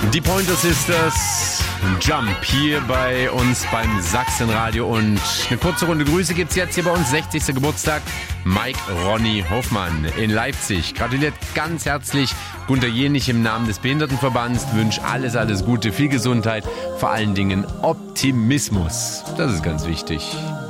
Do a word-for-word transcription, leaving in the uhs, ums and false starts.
Die Pointer Sisters, Jump, hier bei uns beim Sachsenradio. Und eine kurze Runde Grüße gibt's jetzt hier bei uns. sechzigster Geburtstag, Mike Ronny Hoffmann in Leipzig. Gratuliert ganz herzlich Gunter Jenich im Namen des Behindertenverbands. Wünscht alles, alles Gute, viel Gesundheit, vor allen Dingen Optimismus. Das ist ganz wichtig.